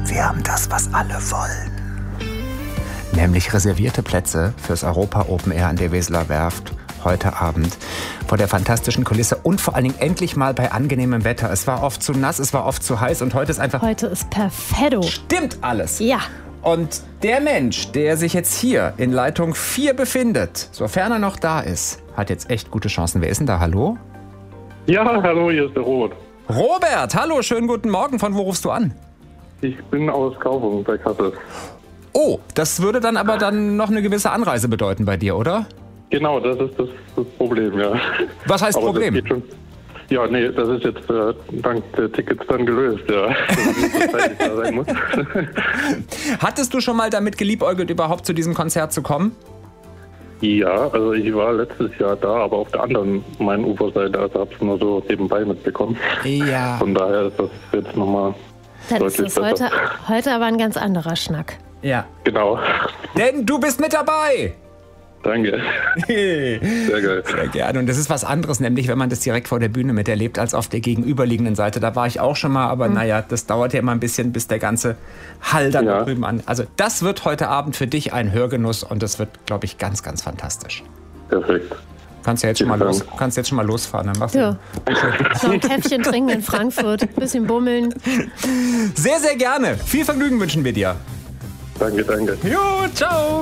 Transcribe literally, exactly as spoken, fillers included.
Wir haben das, was alle wollen. Nämlich reservierte Plätze fürs Europa Open Air an der Weseler Werft. Heute Abend vor der fantastischen Kulisse und vor allen Dingen endlich mal bei angenehmem Wetter. Es war oft zu nass, es war oft zu heiß und heute ist einfach... Heute ist perfetto. Stimmt alles. Ja. Und der Mensch, der sich jetzt hier in Leitung vier befindet, sofern er noch da ist, hat jetzt echt gute Chancen. Wer ist denn da? Hallo? Ja, hallo, hier ist der Robert. Robert, hallo, schönen guten Morgen. Von wo rufst du an? Ich bin aus Kaufung bei Kassel. Oh, das würde dann aber dann noch eine gewisse Anreise bedeuten bei dir, oder? Genau, das ist das, das Problem, ja. Was heißt Aber Problem? Das geht schon. Ja, nee, das ist jetzt äh, dank der Tickets dann gelöst, ja. Dass ich da sein muss. Hattest du schon mal damit geliebäugelt, überhaupt zu diesem Konzert zu kommen? Ja, also ich war letztes Jahr da, aber auf der anderen Main-Uferseite, also habe es nur so nebenbei mitbekommen. Ja. Von daher ist das jetzt nochmal Dann ist deutlich es besser. heute, heute aber ein ganz anderer Schnack. Ja. Genau. Denn du bist mit dabei! Danke. Sehr geil. Sehr gerne. Und das ist was anderes, nämlich wenn man das direkt vor der Bühne miterlebt, als auf der gegenüberliegenden Seite. Da war ich auch schon mal, aber mhm. naja, das dauert ja immer ein bisschen, bis der ganze Hall dann Ja. da drüben an. Also das wird heute Abend für dich ein Hörgenuss und das wird, glaube ich, ganz, ganz fantastisch. Perfekt. Kannst ja jetzt schon mal, Vielen los, Dank. kannst jetzt schon mal losfahren. Dann machst Ja. du. Noch ein Käffchen trinken in Frankfurt, ein bisschen bummeln. Sehr, sehr gerne. Viel Vergnügen wünschen wir dir. Danke, danke. Jo, ciao.